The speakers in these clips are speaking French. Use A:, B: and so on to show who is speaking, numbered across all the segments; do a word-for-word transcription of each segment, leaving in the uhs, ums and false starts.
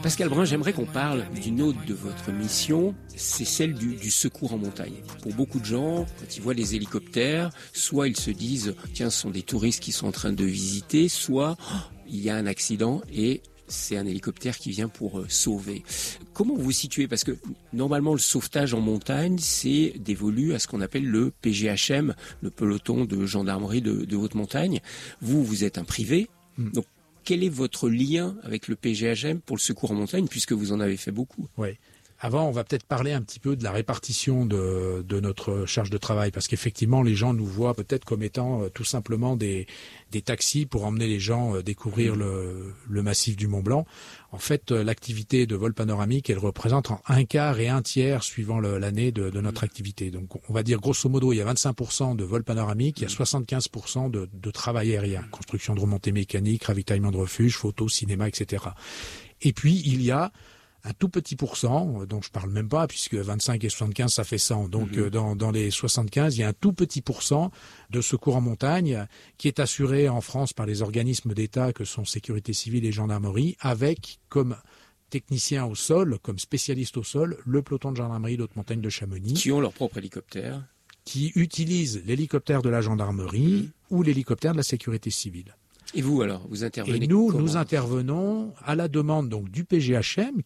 A: Pascal Brun, j'aimerais qu'on parle d'une autre de votre mission, c'est celle du, du secours en montagne. Pour beaucoup de gens, quand ils voient les hélicoptères, soit ils se disent « tiens, ce sont des touristes qui sont en train de visiter », soit oh, il y a un accident et c'est un hélicoptère qui vient pour euh, sauver. Comment vous vous situez? Parce que normalement, le sauvetage en montagne, c'est dévolu à ce qu'on appelle le P G H M, le peloton de gendarmerie de, de haute montagne. Vous, vous êtes un privé, mmh. donc quel est votre lien avec le P G H M pour le secours en montagne, puisque vous en avez fait beaucoup?
B: Oui. Avant, on va peut-être parler un petit peu de la répartition de, de notre charge de travail, parce qu'effectivement, les gens nous voient peut-être comme étant euh, tout simplement des, des taxis pour emmener les gens euh, découvrir le, le massif du Mont Blanc. En fait, euh, l'activité de vol panoramique, elle représente en un quart et un tiers suivant le, l'année de, de notre activité. Donc, on va dire grosso modo, il y a vingt-cinq pour cent de vol panoramique, il y a soixante-quinze pour cent de, de travail aérien, construction de remontées mécaniques, ravitaillement de refuge, photo, cinéma, et cetera. Et puis, il y a un tout petit pourcent, dont je parle même pas, puisque vingt-cinq et soixante-quinze, ça fait cent. Donc, mmh. dans, dans les soixante-quinze, il y a un tout petit pourcent de secours en montagne qui est assuré en France par les organismes d'État que sont Sécurité civile et gendarmerie, avec comme technicien au sol, comme spécialiste au sol, le peloton de gendarmerie d'haute montagne de Chamonix.
A: Qui ont leur propre hélicoptère.
B: Qui utilisent l'hélicoptère de la gendarmerie mmh. ou l'hélicoptère de la sécurité civile.
A: Et vous alors, vous intervenez
B: Et nous,
A: comment?
B: nous intervenons à la demande donc du P G H M.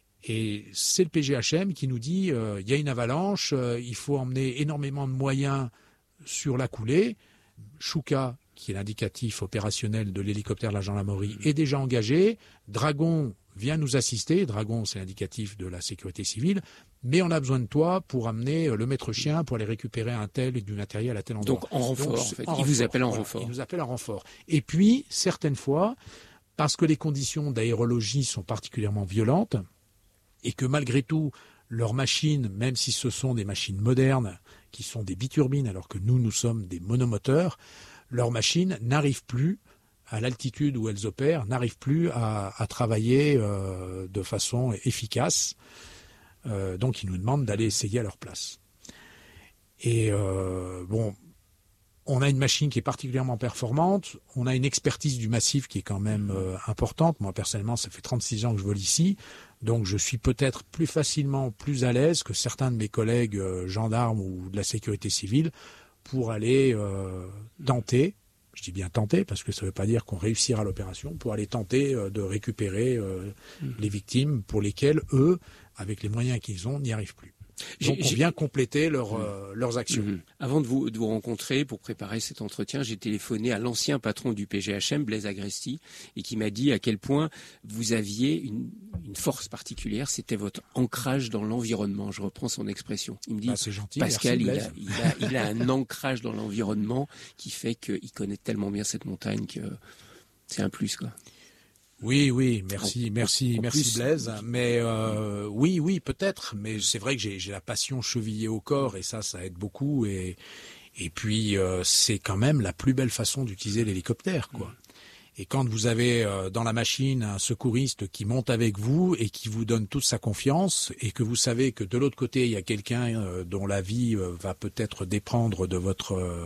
B: Et c'est le P G H M qui nous dit euh, il y a une avalanche, euh, il faut emmener énormément de moyens sur la coulée. Chouka, qui est l'indicatif opérationnel de l'hélicoptère de la gendarmerie, est déjà engagé. Dragon vient nous assister. Dragon, c'est l'indicatif de la sécurité civile. Mais on a besoin de toi pour amener le maître chien pour aller récupérer un tel et du matériel à tel endroit.
A: Donc en renfort, Donc, en fait.
B: En
A: il
B: renfort,
A: vous appelle en
B: voilà,
A: renfort.
B: Il nous appelle en renfort. Et puis, certaines fois, parce que les conditions d'aérologie sont particulièrement violentes, et que malgré tout, leurs machines, même si ce sont des machines modernes, qui sont des biturbines, alors que nous, nous sommes des monomoteurs, leurs machines n'arrivent plus, à l'altitude où elles opèrent, n'arrivent plus à, à travailler euh, de façon efficace. Euh, donc, ils nous demandent d'aller essayer à leur place. Et euh, bon, on a une machine qui est particulièrement performante, on a une expertise du massif qui est quand même euh, importante. Moi, personnellement, ça fait trente-six ans que je vole ici, donc je suis peut-être plus facilement plus à l'aise que certains de mes collègues euh, gendarmes ou de la sécurité civile pour aller euh, tenter, je dis bien tenter parce que ça ne veut pas dire qu'on réussira l'opération, pour aller tenter euh, de récupérer euh, mmh. les victimes pour lesquelles, eux, avec les moyens qu'ils ont, n'y arrivent plus. Donc on vient compléter leur, euh, leurs actions.
A: Mmh. Avant de vous, de vous rencontrer, pour préparer cet entretien, j'ai téléphoné à l'ancien patron du P G H M, Blaise Agresti, et qui m'a dit à quel point vous aviez une, une force particulière, c'était votre ancrage dans l'environnement. Je reprends son expression. Il me dit,
B: bah, c'est gentil,
A: Pascal,
B: merci,
A: il, a, il, a, il a un ancrage dans l'environnement qui fait qu'il connaît tellement bien cette montagne que c'est un plus, quoi.
B: Oui, oui, merci, merci,
A: en
B: merci
A: plus,
B: Blaise. Mais euh, oui, oui, peut-être. Mais c'est vrai que j'ai, j'ai la passion chevillée au corps et ça, ça aide beaucoup. Et et puis euh, c'est quand même la plus belle façon d'utiliser l'hélicoptère, quoi. Et quand vous avez euh, dans la machine un secouriste qui monte avec vous et qui vous donne toute sa confiance et que vous savez que de l'autre côté il y a quelqu'un euh, dont la vie euh, va peut-être dépendre de votre euh,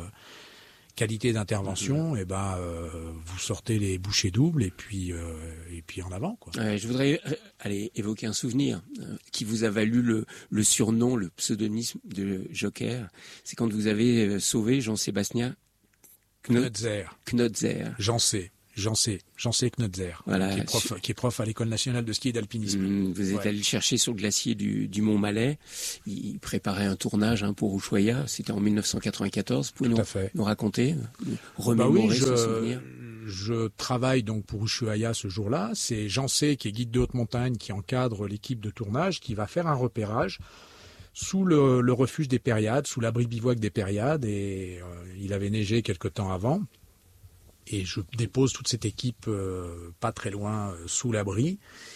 B: qualité d'intervention, et ben euh, vous sortez les bouchées doubles et puis euh, et puis en avant, quoi.
A: Euh, je voudrais euh, aller évoquer un souvenir euh, qui vous a valu le, le surnom, le pseudonyme de Joker. C'est quand vous avez euh, sauvé Jean-Sébastien
B: Knotzer.
A: Knotzer.
B: J'en sais. J'en sais, j'en sais Knotzer,
A: voilà,
B: qui est prof, sur... qui est prof à l'école nationale de ski et d'alpinisme.
A: Mmh, vous êtes ouais. allé le chercher sur le glacier du, du Mont Malais. Il préparait un tournage hein, pour Ushuaïa. C'était en dix-neuf cent quatre-vingt-quatorze. Vous pouvez nous, nous raconter, nous remémorer
B: bah oui,
A: ce
B: je,
A: souvenir.
B: Je travaille donc pour Ushuaïa ce jour-là. C'est Jean C, qui est guide de haute montagne, qui encadre l'équipe de tournage, qui va faire un repérage sous le, le refuge des Périades, sous l'abri bivouac des Périades. Et euh, il avait neigé quelque temps avant. Et je dépose toute cette équipe euh, pas très loin euh, sous l'abri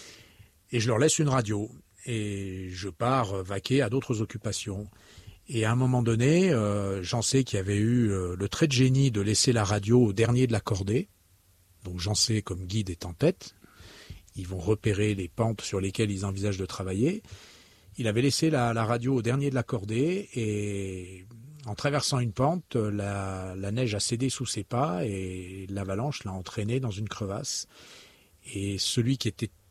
B: et je leur laisse une radio et je pars vaquer à d'autres occupations. Et à un moment donné, euh, j'en sais qu'il y avait eu euh, le trait de génie de laisser la radio au dernier de la cordée. Donc j'en sais comme guide est en tête. Ils vont repérer les pentes sur lesquelles ils envisagent de travailler. Il avait laissé la, la radio au dernier de la cordée et en traversant une pente, la, la neige a cédé sous ses pas et l'avalanche l'a entraîné dans une crevasse. Et celui qui était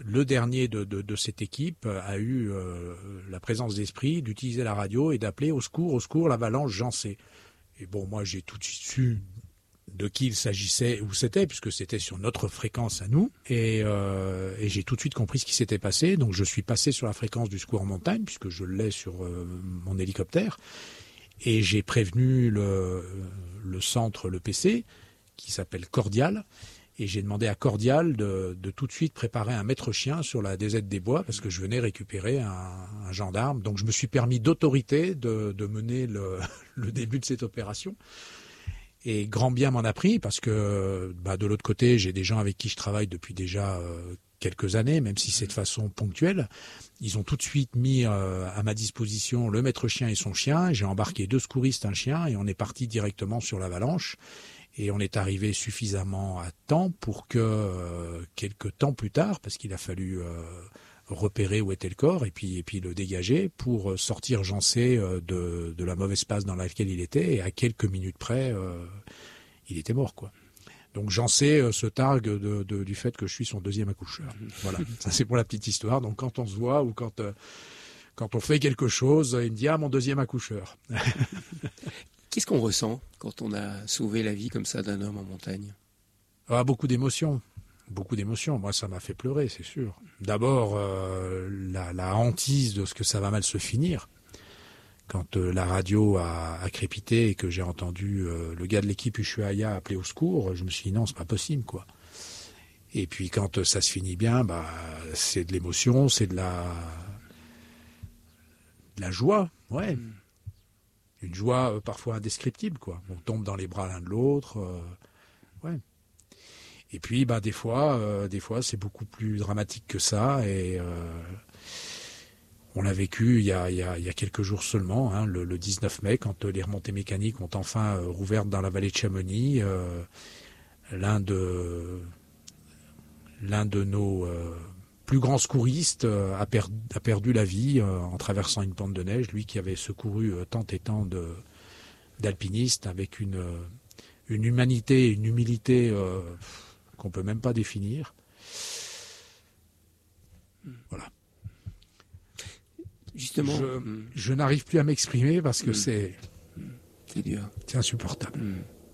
B: le dernier de, de, de cette équipe a eu euh, la présence d'esprit d'utiliser la radio et d'appeler au secours, au secours, l'avalanche Jancé. Et bon, moi j'ai tout de suite su de qui il s'agissait, où c'était, puisque c'était sur notre fréquence à nous, et, euh, et j'ai tout de suite compris ce qui s'était passé. Donc je suis passé sur la fréquence du secours en montagne, puisque je l'ai sur euh, mon hélicoptère, et j'ai prévenu le, le centre, le P C, qui s'appelle Cordial, et j'ai demandé à Cordial de, de tout de suite préparer un maître-chien sur la D Z des Bois, parce que je venais récupérer un, un gendarme. Donc je me suis permis d'autorité de, de mener le, le début de cette opération. Et grand bien m'en a pris, parce que bah, de l'autre côté, j'ai des gens avec qui je travaille depuis déjà euh, quelques années, même si c'est de façon ponctuelle. Ils ont tout de suite mis euh, à ma disposition le maître-chien et son chien. J'ai embarqué deux secouristes, un chien, et on est parti directement sur l'avalanche. Et on est arrivé suffisamment à temps pour que, euh, quelques temps plus tard, parce qu'il a fallu euh, repérer où était le corps et puis, et puis le dégager pour sortir Jancé euh, de, de la mauvaise passe dans laquelle il était. Et à quelques minutes près, euh, il était mort, quoi. Donc Jancé euh, se targue de, de, du fait que je suis son deuxième accoucheur. Voilà, ça c'est pour la petite histoire. Donc quand on se voit ou quand, euh, quand on fait quelque chose, il me dit « Ah, mon deuxième accoucheur ».
A: Qu'est-ce qu'on ressent quand on a sauvé la vie comme ça d'un homme en montagne?
B: Ah, beaucoup d'émotions, beaucoup d'émotions. Moi, ça m'a fait pleurer, c'est sûr. D'abord, euh, la, la hantise de ce que ça va mal se finir. Quand euh, la radio a, a crépité et que j'ai entendu euh, le gars de l'équipe Ushuaïa appeler au secours, je me suis dit non, c'est pas possible, quoi. Et puis quand euh, ça se finit bien, bah c'est de l'émotion, c'est de la, de la joie, ouais. Mm. Une joie euh, parfois indescriptible, quoi. On tombe dans les bras l'un de l'autre, euh, ouais. Et puis, bah, des fois, euh, des fois, c'est beaucoup plus dramatique que ça. Et euh, on l'a vécu il y a, il y a, il y a quelques jours seulement, hein, le, le dix-neuf mai, quand les remontées mécaniques ont enfin euh, rouvert dans la vallée de Chamonix. Euh, l'un de l'un de nos euh, plus grands secouristes euh, a, per, a perdu la vie euh, en traversant une pente de neige, lui qui avait secouru euh, tant et tant de, d'alpinistes avec une, euh, une humanité, une humilité euh, qu'on peut même pas définir. Voilà.
A: Justement,
B: je,
A: mmh.
B: je n'arrive plus à m'exprimer parce que
A: mmh.
B: c'est,
A: c'est dur,
B: c'est insupportable.
A: Mmh.